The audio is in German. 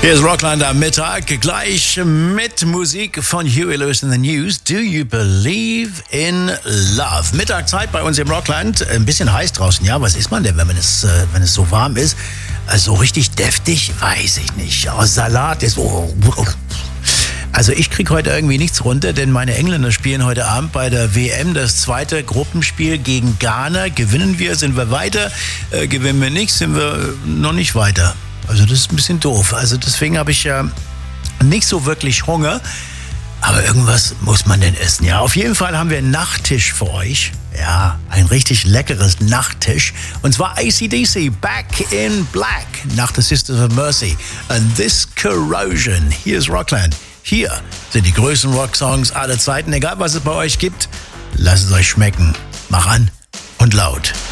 Hier ist Rockland am Mittag, gleich mit Musik von Huey Lewis in the News. Do you believe in love? Mittagzeit bei uns im Rockland, ein bisschen heiß draußen. Ja, was ist man denn, wenn es so warm ist? Also richtig deftig, weiß ich nicht. Oh, Salat ist... Also ich kriege heute irgendwie nichts runter, denn meine Engländer spielen heute Abend bei der WM das zweite Gruppenspiel gegen Ghana. Gewinnen wir, sind wir weiter. Gewinnen wir nicht, sind wir noch nicht weiter. Also das ist ein bisschen doof. Also deswegen habe ich ja nicht so wirklich Hunger. Aber irgendwas muss man denn essen. Ja, auf jeden Fall haben wir einen Nachtisch für euch. Ja, ein richtig leckeres Nachttisch. Und zwar AC/DC, Back in Black, nach The Sisters of Mercy. And This Corrosion. Hier ist Rockland. Hier sind die größten Rocksongs aller Zeiten. Egal, was es bei euch gibt, lasst es euch schmecken. Mach an und laut.